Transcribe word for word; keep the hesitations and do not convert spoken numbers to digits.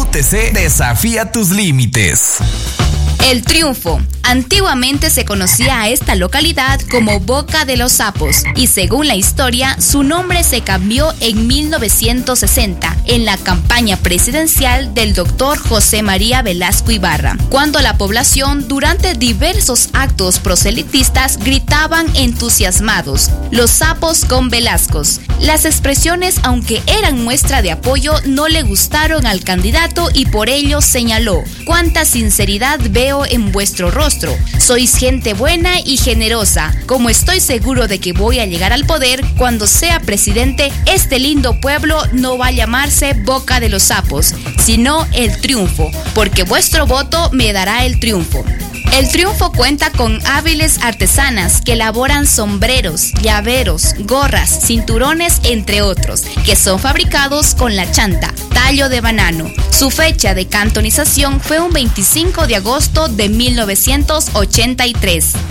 T C desafía tus límites. El Triunfo. Antiguamente se conocía a esta localidad como Boca de los Sapos y según la historia, su nombre se cambió en mil novecientos sesenta en la campaña presidencial del doctor José María Velasco Ibarra, cuando la población durante diversos actos proselitistas gritaban entusiasmados, los sapos con Velascos. Las expresiones, aunque eran muestra de apoyo, no le gustaron al candidato y por ello señaló: cuánta sinceridad veo en vuestro rostro. Sois gente buena y generosa. Como estoy seguro de que voy a llegar al poder, cuando sea presidente, este lindo pueblo no va a llamarse Boca de los Sapos, sino El Triunfo, porque vuestro voto me dará el triunfo. El Triunfo cuenta con hábiles artesanas que elaboran sombreros, llaveros, gorras, cinturones, entre otros, que son fabricados con la chanta, tallo de banano. Su fecha de cantonización fue un veinticinco de agosto de mil novecientos ochenta y tres.